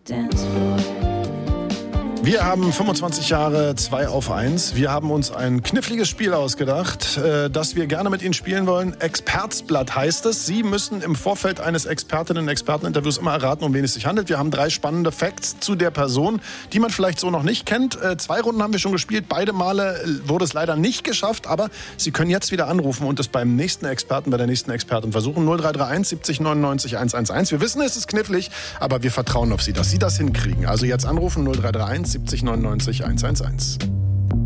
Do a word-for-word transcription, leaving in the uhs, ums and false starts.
dance floor. Wir haben fünfundzwanzig Jahre zwei auf eins. Wir haben uns ein kniffliges Spiel ausgedacht, das wir gerne mit Ihnen spielen wollen. Expertsblatt heißt es. Sie müssen im Vorfeld eines Expertinnen- und Experteninterviews immer erraten, um wen es sich handelt. Wir haben drei spannende Facts zu der Person, die man vielleicht so noch nicht kennt. Zwei Runden haben wir schon gespielt. Beide Male wurde es leider nicht geschafft. Aber Sie können jetzt wieder anrufen und es beim nächsten Experten, bei der nächsten Expertin versuchen. null drei drei eins siebzig neunundneunzig hunderteins. Wir wissen, es ist knifflig, aber wir vertrauen auf Sie, dass Sie das hinkriegen. Also jetzt anrufen null drei drei eins siebzig neunundneunzig hunderteins.